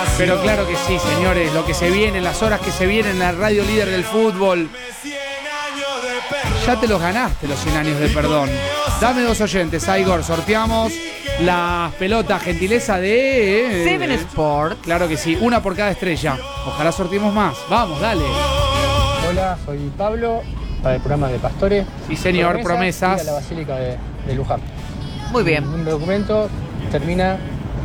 Pero claro que sí, señores, lo que se viene, las horas que se vienen en la radio líder del fútbol. Ya te los ganaste, los 100 años de perdón. Dame 2 oyentes, Igor. Sorteamos las pelotas, gentileza de... Seven Sport. Claro que sí, una por cada estrella. Ojalá sorteemos más. Vamos, dale. Hola, soy Pablo, para el programa de Pastores. Sí, señor, promesas. Y a la Basílica de Luján. Muy bien. Un documento termina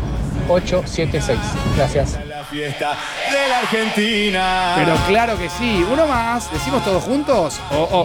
876. Gracias. La fiesta de la Argentina. Pero claro que sí. Uno más. ¿Decimos todos juntos?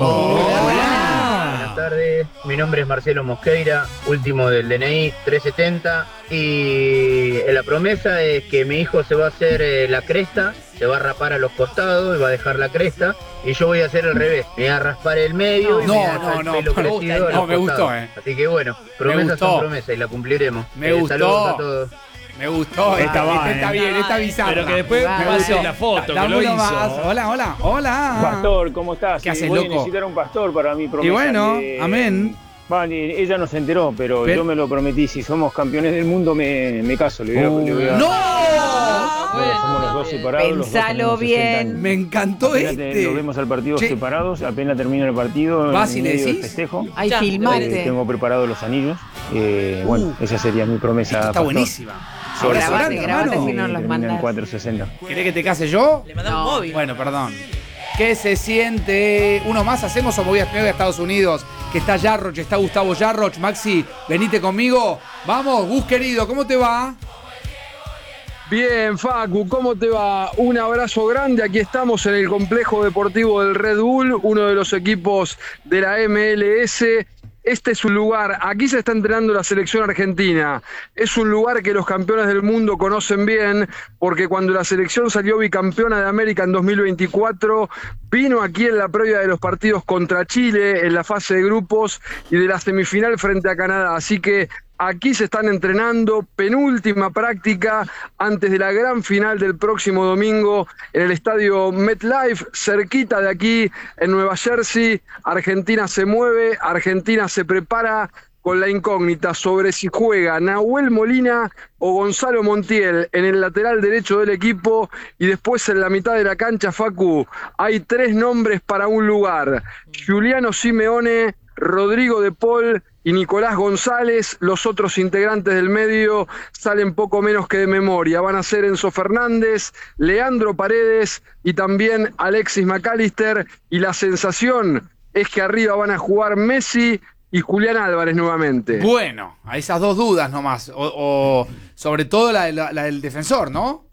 Buenas tardes, mi nombre es Marcelo Mosqueira, último del DNI 370 y la promesa es que mi hijo se va a hacer la cresta, se va a rapar a los costados y va a dejar la cresta y yo voy a hacer el revés, me voy a raspar el medio y me voy a dejar el pelo crecido a los me gustó, costados. Así que bueno, promesas son promesas y la cumpliremos. Me gustó. Saludos a todos. Me gustó, está bien, está bizarra. Pero que después pase la foto, que lo hizo. Más. Hola. Pastor, ¿cómo estás? ¿Qué haces, voy loco? a necesitar un pastor para mi promesa. Y bueno, amén. Vale, ella no se enteró, pero yo me lo prometí. Si somos campeones del mundo, me caso. Le voy a... ¡No! Bueno, somos los dos separados. Pensalo bien. Me encantó Nos vemos al partido separados. Apenas termina el partido. ¿Vas y en le medio del decís? festejo. Ay, filmate. Tengo preparados los anillos. Bueno, esa sería mi promesa. Está pastor. buenísima. Grabate si no los mandas. 460. ¿Querés que te case yo? Le mandamos un móvil. Bueno, perdón. ¿Qué se siente? ¿Uno más hacemos o me voy a Estados Unidos? Que está Yarroch, está Gustavo Yarroch. Maxi, venite conmigo. Vamos, Gus querido, ¿cómo te va? Bien, Facu, ¿cómo te va? Un abrazo grande. Aquí estamos en el complejo deportivo del Red Bull, uno de los equipos de la MLS. Este es un lugar, aquí se está entrenando la selección argentina. Es un lugar que los campeones del mundo conocen bien, porque cuando la selección salió bicampeona de América en 2024, vino aquí en la previa de los partidos contra Chile, en la fase de grupos y de la semifinal frente a Canadá. Así que aquí se están entrenando, penúltima práctica antes de la gran final del próximo domingo en el estadio MetLife, cerquita de aquí en Nueva Jersey. Argentina se mueve, Argentina se prepara con la incógnita sobre si juega Nahuel Molina o Gonzalo Montiel en el lateral derecho del equipo, y después en la mitad de la cancha, Facu, hay 3 nombres para un lugar: Giuliano Simeone, Rodrigo de Paul y Nicolás González. Los otros integrantes del medio salen poco menos que de memoria. Van a ser Enzo Fernández, Leandro Paredes y también Alexis McAllister. Y la sensación es que arriba van a jugar Messi y Julián Álvarez nuevamente. Bueno, a esas 2 dudas nomás. O sobre todo la del defensor, ¿no?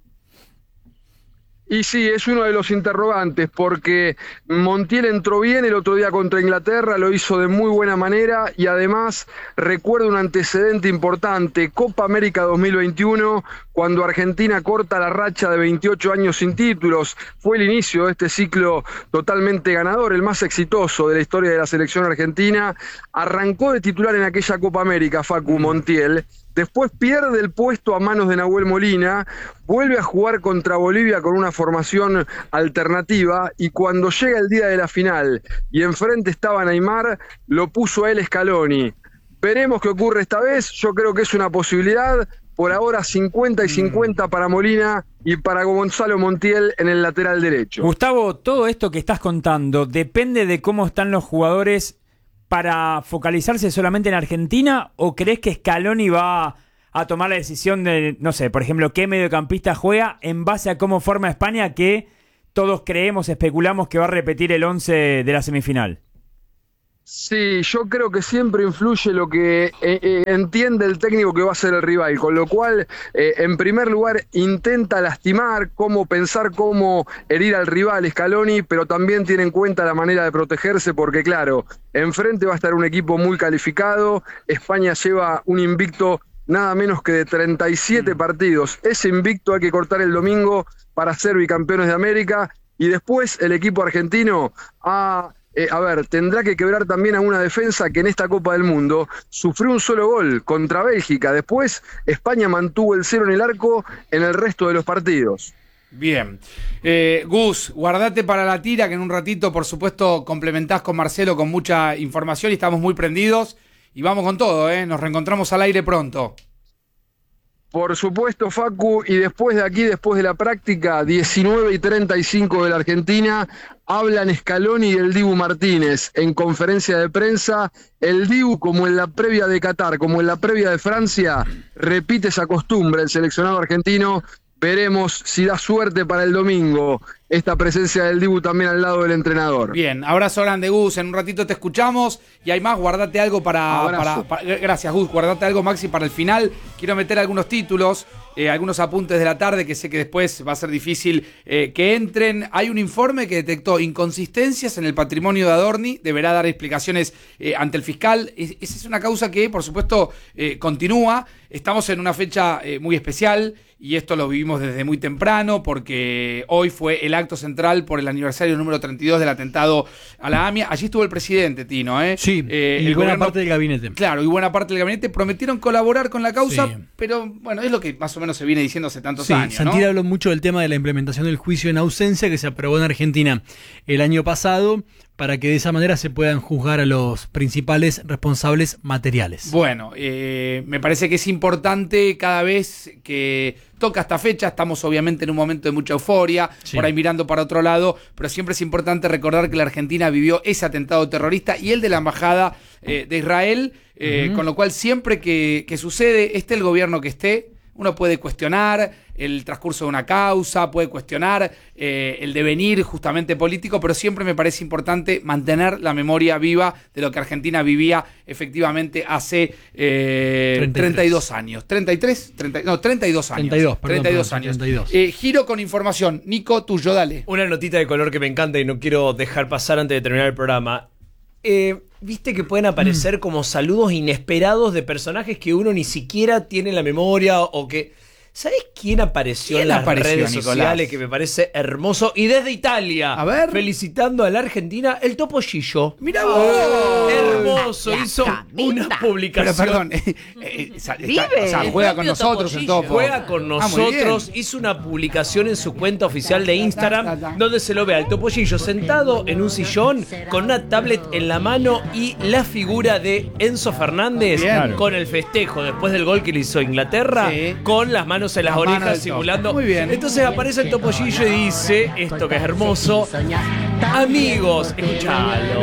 Y sí, es uno de los interrogantes, porque Montiel entró bien el otro día contra Inglaterra, lo hizo de muy buena manera, y además recuerdo un antecedente importante: Copa América 2021, cuando Argentina corta la racha de 28 años sin títulos. Fue el inicio de este ciclo totalmente ganador, el más exitoso de la historia de la selección argentina. Arrancó de titular en aquella Copa América, Facu, Montiel. Después pierde el puesto a manos de Nahuel Molina, vuelve a jugar contra Bolivia con una formación alternativa, y cuando llega el día de la final y enfrente estaba Neymar, lo puso a él Scaloni. Veremos qué ocurre esta vez. Yo creo que es una posibilidad. Por ahora 50 y 50 para Molina y para Gonzalo Montiel en el lateral derecho. Gustavo, todo esto que estás contando depende de cómo están los jugadores para focalizarse solamente en Argentina, o crees que Scaloni va a tomar la decisión de, no sé, por ejemplo, qué mediocampista juega en base a cómo forma España, que todos creemos, especulamos que va a repetir el 11 de la semifinal? Sí, yo creo que siempre influye lo que entiende el técnico que va a ser el rival, con lo cual, en primer lugar, intenta lastimar, pensar cómo herir al rival Scaloni, pero también tiene en cuenta la manera de protegerse, porque claro, enfrente va a estar un equipo muy calificado. España lleva un invicto nada menos que de 37 partidos. Ese invicto hay que cortar el domingo para ser bicampeones de América, y después el equipo argentino tendrá que quebrar también a una defensa que en esta Copa del Mundo sufrió un solo gol contra Bélgica. Después España mantuvo el 0 en el arco en el resto de los partidos. Bien. Gus, guardate para la tira, que en un ratito, por supuesto, complementás con Marcelo con mucha información y estamos muy prendidos. Y vamos con todo, ¿eh? Nos reencontramos al aire pronto. Por supuesto, Facu, y después de aquí, después de la práctica, 19:35 de la Argentina, hablan Scaloni y el Dibu Martínez en conferencia de prensa. El Dibu, como en la previa de Qatar, como en la previa de Francia, repite esa costumbre el seleccionado argentino. Veremos si da suerte para el domingo esta presencia del Dibu también al lado del entrenador. Bien, abrazo grande, Gus. En un ratito te escuchamos y hay más. Guardate algo para gracias, Gus. Guardate algo, Maxi, para el final. Quiero meter algunos títulos, algunos apuntes de la tarde que sé que después va a ser difícil que entren. Hay un informe que detectó inconsistencias en el patrimonio de Adorni. Deberá dar explicaciones ante el fiscal. Esa es una causa que, por supuesto, continúa. Estamos en una fecha muy especial y esto lo vivimos desde muy temprano porque hoy fue el acto central por el aniversario número 32 del atentado a la AMIA. Allí estuvo el presidente, Tino. Sí, y buena parte del gabinete. Claro, y buena parte del gabinete. Prometieron colaborar con la causa, pero bueno, es lo que más o menos se viene diciendo hace tantos años, ¿no? Santiago habló mucho del tema de la implementación del juicio en ausencia que se aprobó en Argentina el año pasado, para que de esa manera se puedan juzgar a los principales responsables materiales. Bueno, me parece que es importante cada vez que toca esta fecha, estamos obviamente en un momento de mucha euforia, por ahí mirando para otro lado, pero siempre es importante recordar que la Argentina vivió ese atentado terrorista y el de la Embajada de Israel, con lo cual siempre que sucede, esté el gobierno que esté, uno puede cuestionar el transcurso de una causa, puede cuestionar el devenir justamente político, pero siempre me parece importante mantener la memoria viva de lo que Argentina vivía efectivamente hace 32 años. 32 años. 32 años. 32. Giro con información. Nico, tuyo, dale. Una notita de color que me encanta y no quiero dejar pasar antes de terminar el programa. Viste que pueden aparecer como saludos inesperados de personajes que uno ni siquiera tiene en la memoria o que... ¿Sabés quién apareció en las redes sociales que me parece hermoso? Y desde Italia, a ver, felicitando a la Argentina, el Topollillo. ¡Mirá vos! Hermoso, hizo una publicación. Pero perdón, juega con nosotros el Topo. Juega con nosotros, hizo una publicación en su cuenta oficial de Instagram donde se lo ve al Topollillo sentado en un sillón con una tablet en la mano y la figura de Enzo Fernández con el festejo después del gol que le hizo Inglaterra, con las manos en las orejas simulando. Muy bien. Entonces aparece el Topollillo y dice esto que es hermoso: amigos, escuchalo,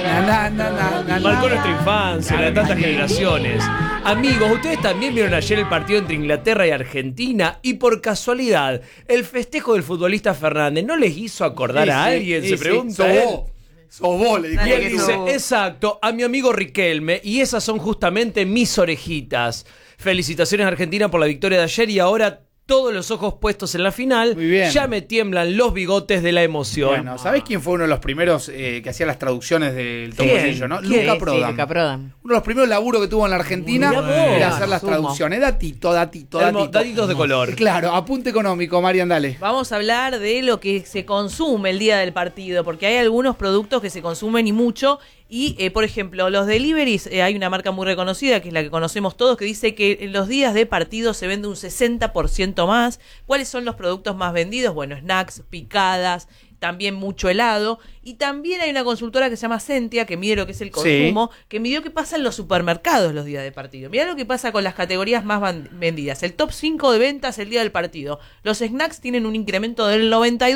marcó nuestra infancia, la de tantas generaciones. Amigos, ustedes también vieron ayer el partido entre Inglaterra y Argentina y por casualidad el festejo del futbolista Fernández no les hizo acordar a alguien, se pregunta él. Sos vos, le dije. Y él dice, exacto, a mi amigo Riquelme, y esas son justamente mis orejitas. Felicitaciones Argentina por la victoria de ayer y ahora todos los ojos puestos en la final. Muy bien. Ya me tiemblan los bigotes de la emoción. Bueno, ¿sabés quién fue uno de los primeros que hacía las traducciones del Topollillo, no? Luca Prodan. Sí, Luca Prodan. Uno de los primeros laburos que tuvo en la Argentina era hacer las traducciones. Datito. Datitos de color. Claro, apunte económico, Marian, dale. Vamos a hablar de lo que se consume el día del partido, porque hay algunos productos que se consumen y mucho. Y, por ejemplo, los deliveries, hay una marca muy reconocida, que es la que conocemos todos, que dice que en los días de partido se vende un 60% más. ¿Cuáles son los productos más vendidos? Bueno, snacks, picadas, también mucho helado. Y también hay una consultora que se llama Sentia, que mide lo que es el consumo, que midió qué pasa en los supermercados los días de partido. Mirá lo que pasa con las categorías más vendidas. El top 5 de ventas el día del partido. Los snacks tienen un incremento del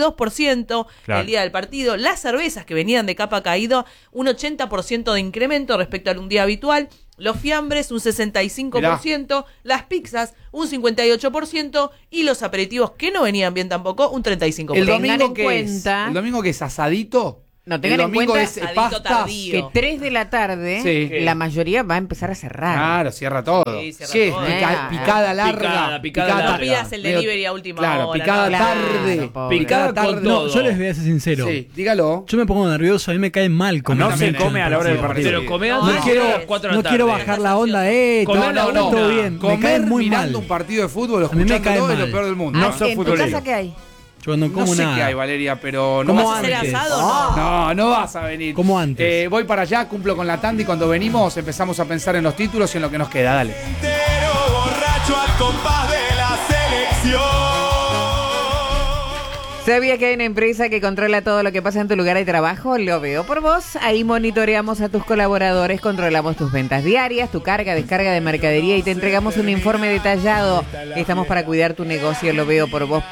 92% el día del partido. Las cervezas, que venían de capa caída, un 80% de incremento respecto a un día habitual. Los fiambres, un 65%, las pizzas, un 58%, y los aperitivos, que no venían bien tampoco, un 35%. ¿El domingo que es asadito? No, tengan en cuenta es pasta, que 3 de la tarde la mayoría va a empezar a cerrar. Claro, cierra todo. Sí, todo. Picada larga. Picada no pidas el delivery a última hora. Picada tarde. Picada tarde. No, yo les voy a ser sincero. Sí, dígalo. Yo me pongo nervioso, a mí me cae mal comer. No se come a la hora del partido. Pero come antes no quiero bajar la onda, todo bien. Me cae muy mal. Mirando un partido de fútbol, escuchándolo, es lo peor del mundo. No soy futbolero. ¿En tu casa qué hay? Yo no como sé nada. qué hay, Valeria, pero no vas a hacer asado. No vas a venir. Como antes. Voy para allá, cumplo con la tanda y cuando venimos empezamos a pensar en los títulos y en lo que nos queda. Dale. Entero borracho al compás de la selección. ¿Sabías que hay una empresa que controla todo lo que pasa en tu lugar de trabajo? Lo Veo por Vos. Ahí monitoreamos a tus colaboradores, controlamos tus ventas diarias, tu carga, descarga de mercadería y te entregamos un informe detallado. Estamos para cuidar tu negocio. Lo Veo por Vos.